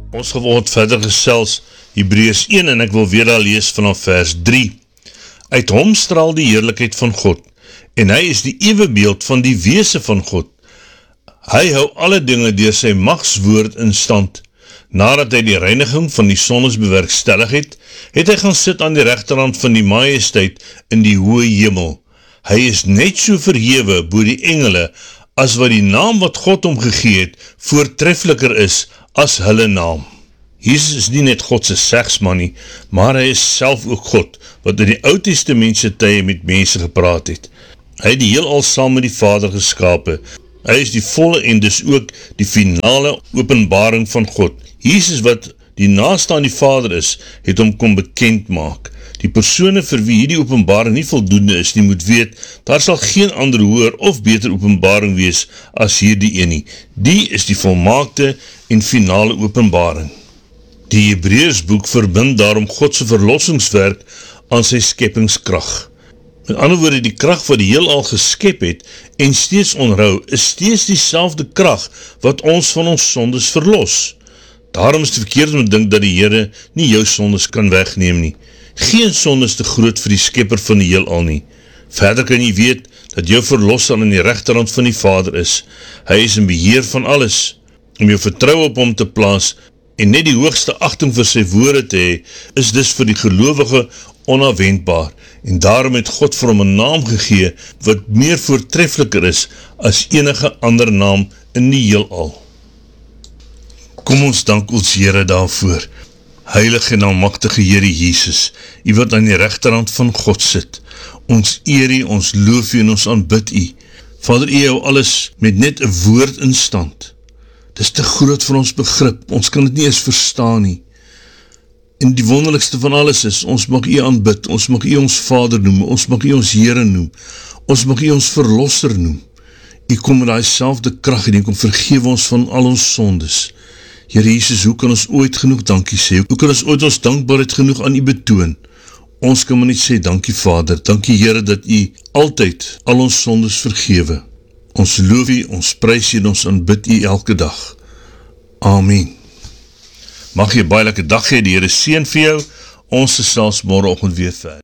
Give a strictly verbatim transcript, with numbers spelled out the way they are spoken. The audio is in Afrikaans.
Ons gaan word verder gesels Hebreërs een en ek wil weer daar lees vanaf vers drie. Uit hom straal die heerlikheid van God en hy is die ewebeeld van die wese van God. Hy hou alle dinge deur sy magswoord in stand. Nadat hy die reiniging van die sondes bewerkstellig het, het hy gaan sit aan die regterhand van die majesteit in die hoë hemel. Hy is net so verhewe bo die engele, as wat die naam wat God hom gegee het, voortreffeliker is as hulle naam. Jesus is nie net God se segsman nie, maar hy is self ook God, wat in die Ou Testamentse tye met mense gepraat het. Hy het die heelal saam met die Vader geskape. Hy is die volle en dus ook die finale openbaring van God. Jesus wat die naaste aan die Vader is, het hom kom bekend maak. Die persone vir wie hierdie openbaring nie voldoende is, nie moet weet, daar sal geen ander hoër of beter openbaring wees as hierdie een nie. Die is die volmaakte en finale openbaring. Die Hebreërsboek verbind daarom Godse verlossingswerk aan sy skeppingskrag. Met ander woorde, die krag wat die heelal geskep het en steeds onthou, is steeds dieselfde krag wat ons van ons sondes verlos. Daarom is het verkeerd om te dink dat die Here nie jou sondes kan wegneem nie. Geen sonde is te groot vir die skepper van die heelal nie. Verder kan jy weet dat jou verlosser aan die regterhand van die Vader is. Hy is in beheer van alles. Om jou vertrou op hom te plaas en net die hoogste agting vir sy woorde te hê, is dus vir die gelowige onafwendbaar. En daarom het God vir hom 'n naam gegee wat meer voortreffeliker is as enige ander naam in die heelal. Kom ons dank ons Here daarvoor. Heilige en almagtige Here Jesus, U wat aan die regterhand van God sit. Ons eer U, ons loof U en ons aanbid U. Vader, U hou alles met net 'n woord in stand. Dis te groot vir ons begrip, ons kan dit nie eens verstaan nie. En die wonderlikste van alles is, ons mag U aanbid, ons mag U ons Vader noem, ons mag U ons Here noem, ons mag U ons Verlosser noem. U kom met daai selfde krag en U kom vergewe ons van al ons sondes. Here Jesus, hoe kan ons ooit genoeg dankie sê? Hoe kan ons ooit ons dankbaarheid genoeg aan U betoon? Ons kan maar net sê, dankie Vader, dankie Here dat U altyd al ons sondes vergewe. Ons loof U, ons prys U en ons aanbid U elke dag. Amen. Mag jy baie lekker dag hê, die Here seën vir jou. Ons gesels môreoggend weer verder.